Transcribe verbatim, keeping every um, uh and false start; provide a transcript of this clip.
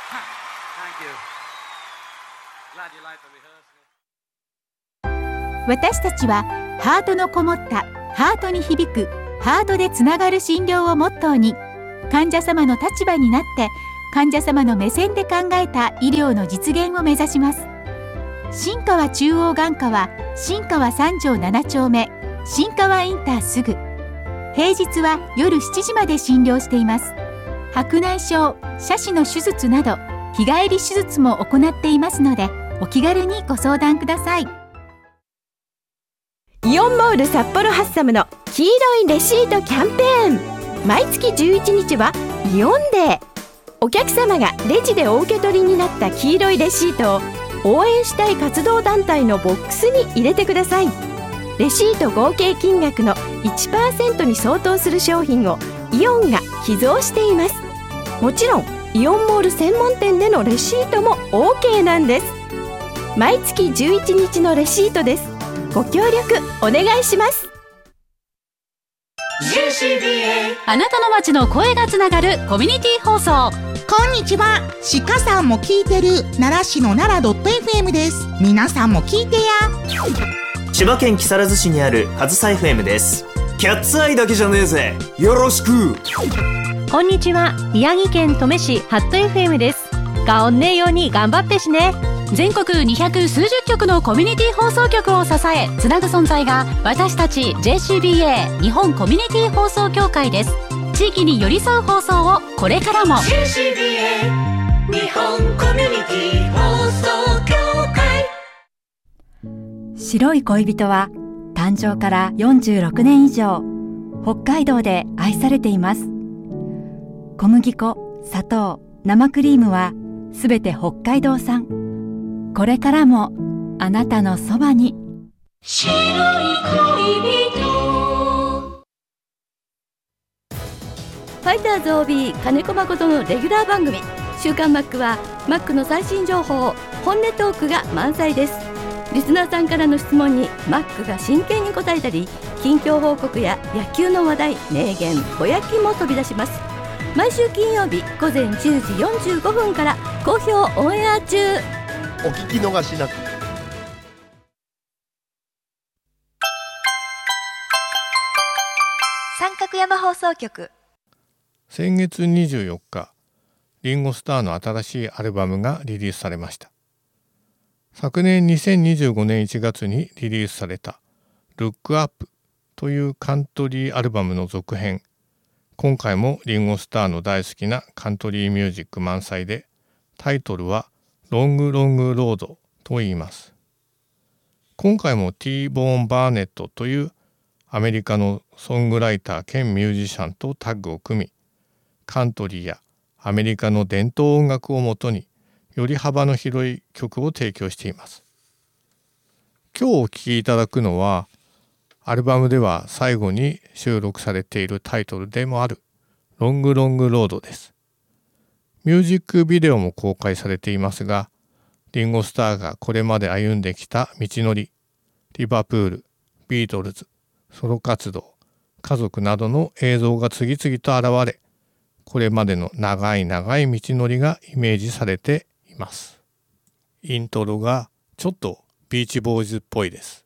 私たちはハートのこもったハートに響くハートでつながる診療をモットーに、患者様の立場になって患者様の目線で考えた医療の実現を目指します。新川中央眼科は新川三条七丁目新川インターすぐ、平日は夜しちじまで診療しています。白内障、斜視の手術など日帰り手術も行っていますので、お気軽にご相談ください。 イオンモール札幌ハッサムの黄色いレシートキャンペーン、毎月じゅういちにちはイオンデー。お客様がレジでお受け取りになった黄色いレシートを応援したい活動団体のボックスに入れてください。レシート合計金額の いちパーセント に相当する商品をイオンが寄贈しています。もちろんイオンモール専門店でのレシートも オーケー なんです。毎月じゅういちにちのレシートです。ご協力お願いします。 ジェーシービーエーあなたの街の声がつながるコミュニティ放送。 こんにちは、鹿さんも聞いてる奈良市の奈良 .fm です。皆さんも聞いてや。 千葉県木更津市にあるあずさ エフエム です。キャッツアイだけじゃねえぜ、よろしく。 こんにちは、宮城県登米市ハット エフエム です。がおんねえように頑張ってしね。 全国にひゃくすうじゅっきょくのコミュニティ放送局を支えつなぐ存在が私たち ジェーシービーエー 日本コミュニティ放送協会です。地域に寄り添う放送をこれからも。 ジェーシービーエー 日本コミュニティ放送協会。 白い恋人は誕生からよんじゅうろくねん以上北海道で愛されています。小麦粉、砂糖、生クリームはすべて北海道産。これからもあなたのそばに。 白い恋人。 ファイターズ オービー 金子誠のレギュラー番組週刊マックはマックの最新情報、本音トークが満載です。リスナーさんからの質問にマックが真剣に答えたり、近況報告や野球の話題、名言、ぼやきも飛び出します。毎週金曜日午前じゅうじよんじゅうごふんから好評オンエア中。 お聞き逃しなく。 三角山放送局。 先月にじゅうよっか、リンゴスターの新しいアルバムがリリースされました。昨年にせんにじゅうごねんいちがつにリリースされたルックアップというカントリーアルバムの続編。今回もリンゴスターの大好きなカントリーミュージック満載で、タイトルはロングロングロードと言います。今回も T ボーン・バーネットというアメリカのソングライター兼ミュージシャンとタッグを組み、カントリーやアメリカの伝統音楽をもとにより幅の広い曲を提供しています。今日お聴きいただくのは、アルバムでは最後に収録されているタイトルでもあるロングロングロードです。ミュージックビデオも公開されていますが、リンゴスターがこれまで歩んできた道のり、リバプール、ビートルズ、ソロ活動、家族などの映像が次々と現れ、これまでの長い長い道のりがイメージされています。イントロがちょっとビーチボーイズっぽいです。